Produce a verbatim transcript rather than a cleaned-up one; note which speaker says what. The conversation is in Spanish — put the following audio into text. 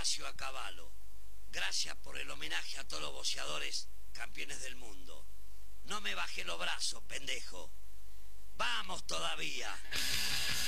Speaker 1: Horacio Acabalo. Gracias por el homenaje a todos los boxeadores campeones del mundo. No me bajé los brazos, pendejo. ¡Vamos todavía!